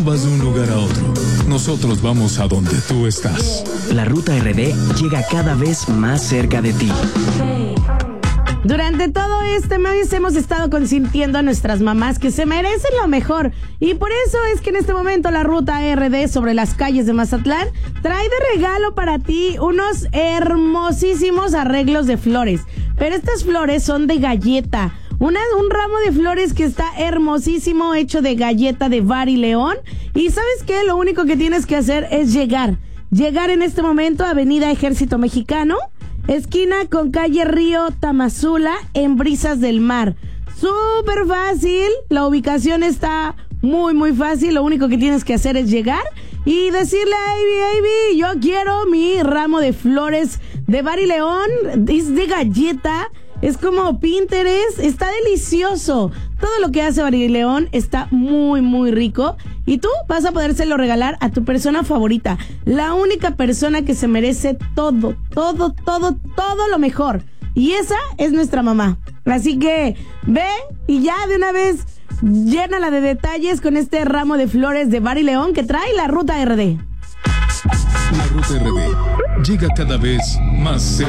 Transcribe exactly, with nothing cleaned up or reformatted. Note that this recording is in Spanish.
vas de un lugar a otro. Nosotros vamos a donde tú estás. La Ruta R D llega cada vez más cerca de ti. Durante todo este mes hemos estado consintiendo a nuestras mamás que se merecen lo mejor. Y por eso es que en este momento la Ruta R D sobre las calles de Mazatlán trae de regalo para ti unos hermosísimos arreglos de flores. Pero estas flores son de galleta. Una, un ramo de flores que está hermosísimo, hecho de galleta de Bar y León. Y ¿sabes qué? Lo único que tienes que hacer es llegar. Llegar en este momento a Avenida Ejército Mexicano, esquina con calle Río Tamazula, en Brisas del Mar. Súper fácil, la ubicación está muy muy fácil. Lo único que tienes que hacer es llegar y decirle a Ivy, Ivy, yo quiero mi ramo de flores de Bar y León. Es de galleta, es como Pinterest, está delicioso. Todo lo que hace Bar y León está muy muy rico. Y tú vas a podérselo regalar a tu persona favorita. La única persona que se merece todo, todo, todo, todo lo mejor. Y esa es nuestra mamá. Así que ve y ya de una vez llénala de detalles con este ramo de flores de Bar y León que trae la Ruta R D. La Ruta R D llega cada vez más cerca.